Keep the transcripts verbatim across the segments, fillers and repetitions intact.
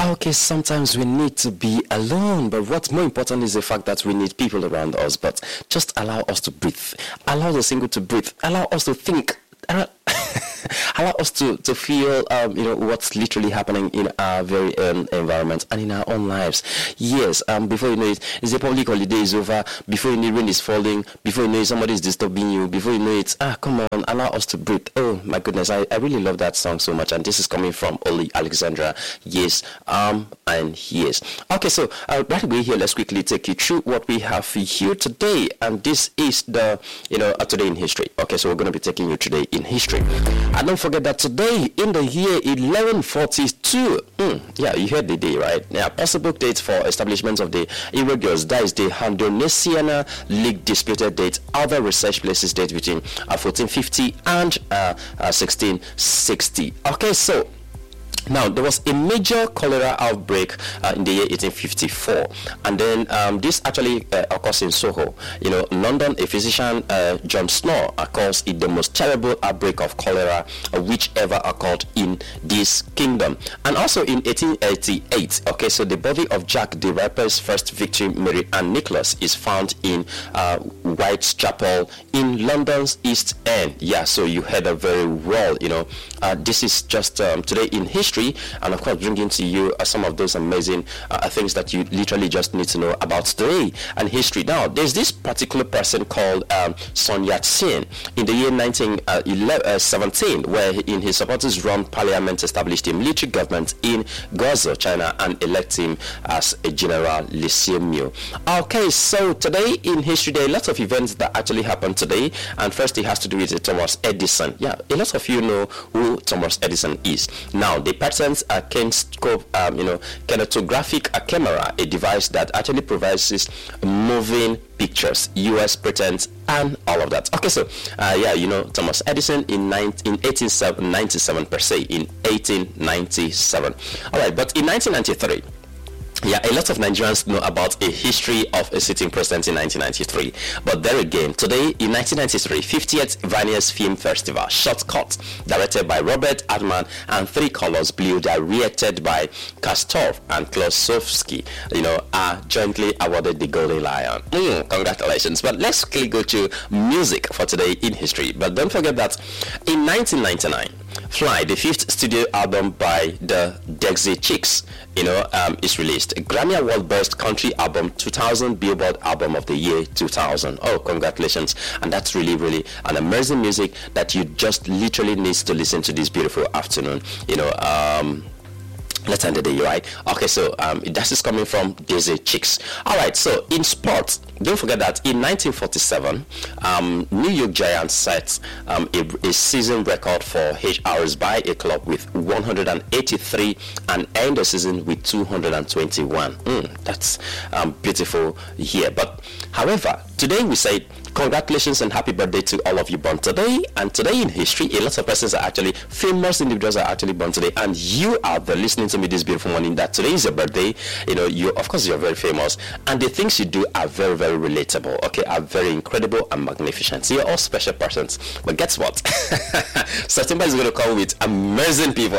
Okay, sometimes we need to be alone, but what's more important is the fact that we need people around us. But just allow us to breathe. Allow the single to breathe. Allow us to think. Allow, allow us to, to feel, um, you know, what's literally happening in our very own environment and in our own lives. Yes, um, before you know it, it's a public holiday is over. Before you know it, rain is falling. Before you know it, somebody is disturbing you. Before you know it, ah, come on, allow us to breathe. Oh, my goodness, I, I really love that song so much. And this is coming from Oli Alexandra. Yes, um, and yes. Okay, so uh, right away here, let's quickly take you through what we have here today. And this is the, you know, uh, today in history. Okay, so we're going to be taking you today in history. And don't forget that today in the year eleven forty-two, mm, yeah, you heard the day, right? Yeah, possible date for establishment of the Irregulars, that is the Indonesian League disputed date. Other research places date between uh, fourteen fifty and uh, uh, sixteen sixty. Okay, so now, there was a major cholera outbreak uh, in the year eighteen fifty-four, and then um, this actually uh, occurs in Soho. You know, London, a physician, uh, John Snow, uh, calls it the most terrible outbreak of cholera uh, which ever occurred in this kingdom. And also in eighteen eighty-eight, okay, so the body of Jack the Ripper's first victim, Mary Ann Nicholas, is found in uh, Whitechapel in London's East End. Yeah, so you heard it very well, you know. Uh, this is just um, today in history. And of course bringing to you uh, some of those amazing uh, things that you literally just need to know about today and history. Now there's this particular person called um, Sun Yat-sen in the year nineteen seventeen, where he, in his supporters run parliament, established a military government in Guangzhou, China, and elect him as a general Lisimio. Okay, so today in history there are lots of events that actually happened today, and first it has to do with Thomas Edison. Yeah, a lot of you know who Thomas Edison is. Now the patents a kinescope, um, you know, kinematographic uh, camera, a device that actually provides this moving pictures, U S patents, and all of that. Okay, so uh, yeah, you know Thomas Edison in, in eighteen ninety-seven per se, in eighteen ninety-seven. All right, but in nineteen ninety-three. Yeah, a lot of Nigerians know about a history of a sitting president in nineteen ninety-three. But there again, today in nineteen ninety-three, fiftieth Venice Film Festival, Shortcut, directed by Robert Altman, and Three Colors Blue, directed by Kastorf and Klosowski, you know, are jointly awarded the Golden Lion. Mm, congratulations. But let's quickly go to music for today in history. But don't forget that in nineteen ninety-nine, Fly, the fifth studio album by the Dexy Chicks, you know, um, is released. A Grammy Award Best Country Album two thousand, Billboard Album of the Year two thousand. Oh, congratulations. And that's really, really an amazing music that you just literally need to listen to this beautiful afternoon. You know, um... let's end the day, right? Okay, so um, that is coming from Daisy Chicks. All right, so in sports, don't forget that in nineteen forty-seven, um, New York Giants set um, a, a season record for H Rs by a club with one hundred eighty-three and end the season with two hundred twenty-one. Mm, that's um, beautiful here. But however, today we say congratulations and happy birthday to all of you born today. And today in history, a lot of persons are actually famous individuals are actually born today, and you are the listening to me this beautiful morning that today is your birthday. You know, you of course you're very famous, and the things you do are very, very relatable, okay, are very incredible and magnificent. So you're all special persons. But guess what? September is going to come with amazing people.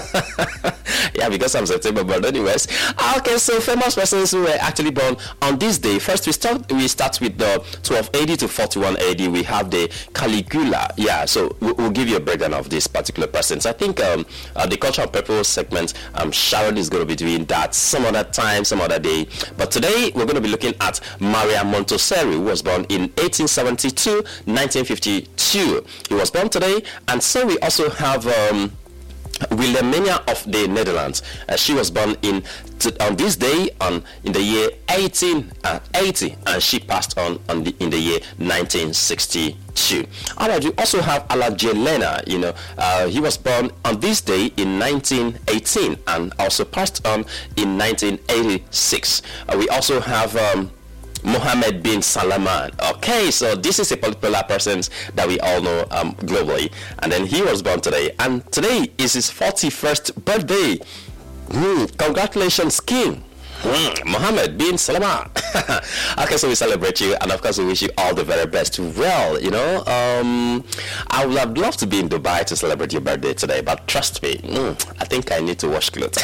Yeah, because I'm September, but anyways. Okay, so famous persons who were actually born on this day. First, we start we start with the twelve eighty to forty-one A D. We have the Caligula. Yeah, so we'll, we'll give you a breakdown of these particular persons. I think um, uh, the Culture and Purpose segment, um, Sharon is going to be doing that some other time, some other day. But today we're going to be looking at Maria Montessori, who was born in eighteen seventy-two, nineteen fifty-two. He was born today, and so we also have Um, Wilhelmina of the Netherlands. Uh, she was born in t- on this day on in the year eighteen eighty, and she passed on, on the, in the year nineteen sixty-two. All right, we also have Alajelena. You know, uh, he was born on this day in nineteen eighteen and also passed on in nineteen eighty-six. Uh, we also have um, Mohammed bin Salman. Okay, so this is a popular person that we all know um, globally, and then he was born today, and today is his forty-first birthday. Mm, congratulations, King. Mm, Mohammed bin Salman. Okay, so we celebrate you, and of course we wish you all the very best. Well, you know, um, I would have loved to be in Dubai to celebrate your birthday today, but trust me, mm, I think I need to wash clothes.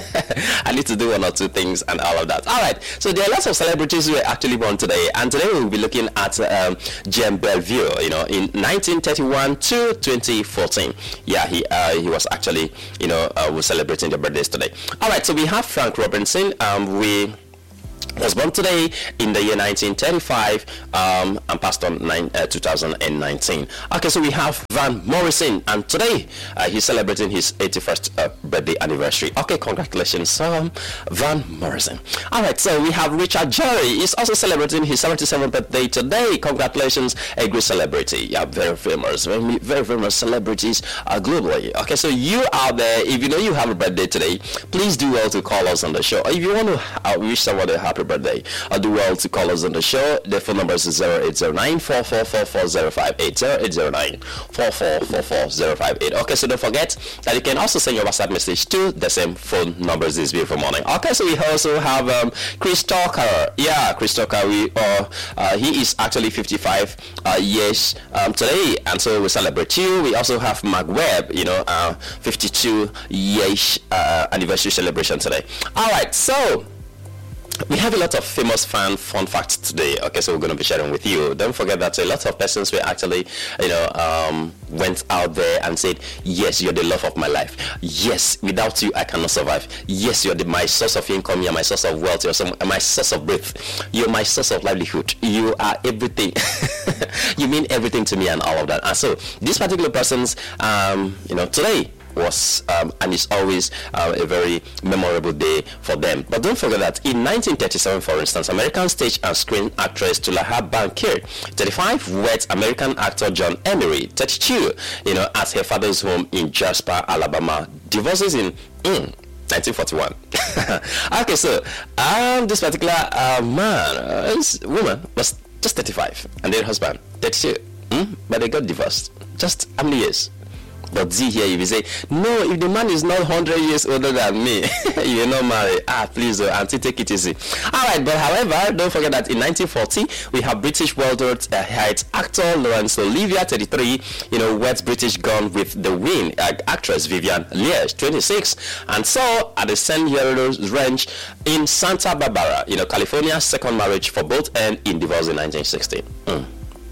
I need to do one or two things and all of that. All right, so there are lots of celebrities who are actually born today, and today we will be looking at um, Jem Bellevue. You know, in nineteen thirty-one to twenty fourteen. Yeah, he uh, he was actually, you know, uh, we're celebrating their birthdays today. All right, so we have Frank Robinson. Um, we was born today in the year nineteen thirty-five um, and passed on nine, uh, two thousand nineteen. Okay, so we have Van Morrison, and today uh, he's celebrating his eighty-first uh, birthday anniversary. Okay, congratulations, um, Van Morrison. All right, so we have Richard Jerry. He's also celebrating his seventy-seventh birthday today. Congratulations, a great celebrity. Yeah, very famous, very, very famous celebrities uh, globally. Okay, so you out there, if you know you have a birthday today, please do well to call us on the show. If you want to uh, wish someone a happy birthday, I'll do well to call us on the show. The phone number is zero eight zero nine, four four four, four zero five eight, zero eight zero nine, four four four, four zero five eight. Okay, so don't forget that you can also send your WhatsApp message to the same phone numbers this beautiful morning. Okay, so we also have um, Chris Tucker. Yeah, Chris Tucker. We uh, uh, he is actually fifty-five uh, years um, today, and so we celebrate you. We also have Mark Webb. You know, uh, fifty-two years uh, anniversary celebration today. All right, so we have a lot of famous fan fun facts today. Okay, so we're going to be sharing with you. Don't forget that a lot of persons were actually, you know, um, went out there and said, yes, you're the love of my life. Yes, without you, I cannot survive. Yes, you're the, my source of income. You're my source of wealth. You're some, my source of breath. You're my source of livelihood. You are everything. You mean everything to me and all of that. And so these particular persons, um, you know, today, was um, and is always uh, a very memorable day for them. But don't forget that in nineteen thirty-seven, for instance, American stage and screen actress Tulaha Bankir, thirty-five, wed American actor John Emery, thirty-two, you know, at her father's home in Jasper, Alabama. Divorces in mm, nineteen forty-one. Okay, so um, this particular uh, man, uh, this woman was just thirty-five, and their husband thirty-two, mm? But they got divorced. Just how many years? But Z here, if you say, no, if the man is not one hundred years older than me, you're not married. Ah, please, oh, auntie, take it easy. All right, but however, don't forget that in nineteen forty, we have British world uh, height actor Laurence Olivier, thirty-three, you know, weds British Gone with the Wind, uh, actress Vivian Leigh, twenty-six. And so, at the San Diego Ranch in Santa Barbara, you know, California, second marriage for both end in divorce in nineteen sixty. Mm.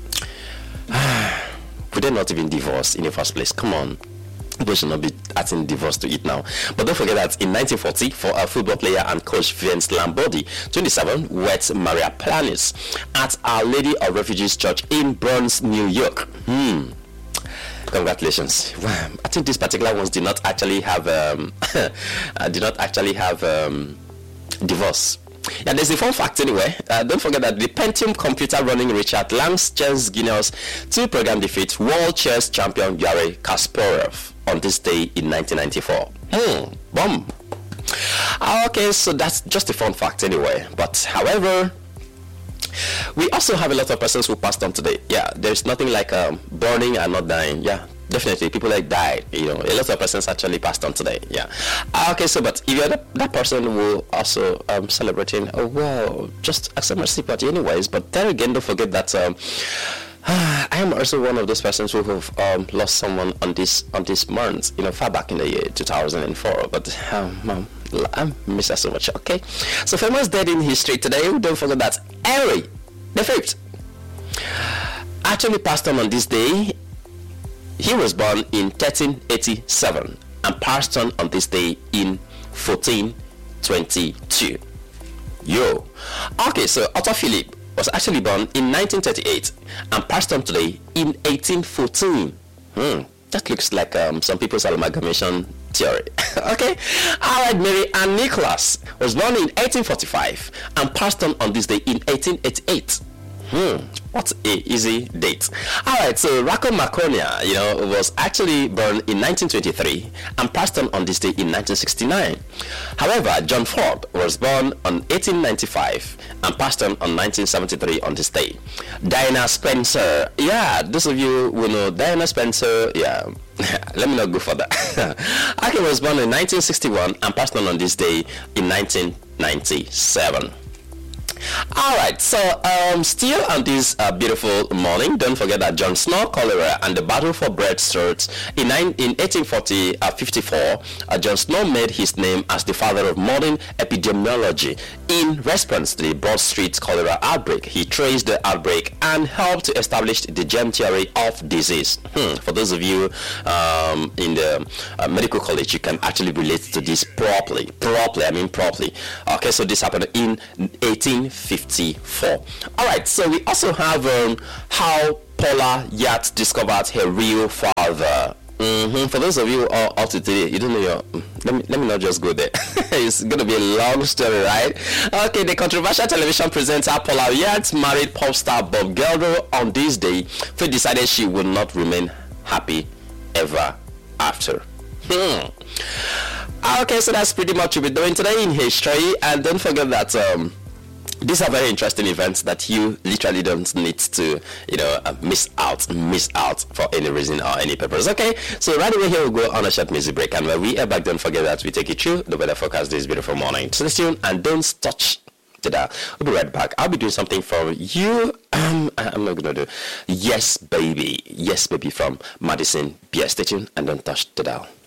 Could they not even divorce in the first place? Come on. They should not be adding divorce to it now. But don't forget that in nineteen forty, for a football player and coach Vince Lombardi, twenty-seven, weds Maria Planis at Our Lady of Refugees Church in Bronx, New York. Hmm. Congratulations. I think these particular ones did not actually have um, did not actually have um, divorce. Yeah, there's a fun fact anyway. Uh, don't forget that the Pentium computer running Richard Lang's chess Guinness two-program defeat world chess champion Garry Kasparov on this day in nineteen ninety-four. Hmm, bomb. Okay, so that's just a fun fact anyway. But however, we also have a lot of persons who passed on today. Yeah, there's nothing like um, burning and not dying. Yeah. Definitely, people like died. You know, a lot of persons actually passed on today. Yeah. Okay, so but if you're that, that person who also um celebrating, oh well, just accept my sympathy anyways. But then again, don't forget that um I am also one of those persons who have um, lost someone on this on this month. You know, far back in the year two thousand four. But um, um, I miss her so much. Okay, so famous dead in history today. Don't forget that Henry the Fifth actually passed on on this day. He was born in thirteen eighty-seven and passed on on this day in fourteen twenty-two. Yo. Okay, so Otto Philip was actually born in nineteen thirty-eight and passed on today in eighteen fourteen. Hmm. That looks like um, some people's amalgamation theory. Okay. All right, Mary Ann Nicholas was born in eighteen forty-five and passed on on this day in eighteen eighty-eight. Hmm, what a easy date. Alright, so Rocco Marconia, you know, was actually born in nineteen twenty-three and passed on on this day in nineteen sixty-nine. However, John Ford was born on eighteen ninety-five and passed on on nineteen seventy-three on this day. Diana Spencer, yeah, those of you who know Diana Spencer, yeah, let me not go further. Aki was born in nineteen sixty-one and passed on on this day in nineteen ninety-seven. All right, so um, still on this uh, beautiful morning, don't forget that John Snow cholera and the battle for bread starts in, nine, in eighteen fifty-four. Uh, John Snow made his name as the father of modern epidemiology. In response to the Broad Street cholera outbreak, he traced the outbreak and helped to establish the germ theory of disease. Hmm. For those of you um, in the uh, medical college, you can actually relate to this properly. Properly, I mean properly. Okay, so this happened in eighteen fifty-four. All right, so we also have um, how Paula Yates discovered her real father. Mm-hmm. For those of you uh, up to today, you don't know your. Let me let me not just go there. It's gonna be a long story, right? Okay, the controversial television presenter Paula Yates married pop star Bob Geldof on this day. She decided she would not remain happy ever after. Hmm. Okay, so that's pretty much what we're doing today in history, and don't forget that um. these are very interesting events that you literally don't need to, you know, uh, miss out, miss out for any reason or any purpose. Okay, so right away here we'll go on a short music break, and when we are back, don't forget that we take you through the weather forecast this beautiful morning. So stay tuned and don't touch the dial. We'll be right back. I'll be doing something for you. Um, I'm not gonna do Yes Baby, Yes Baby from Madison Beer. Stay tuned and don't touch the dial.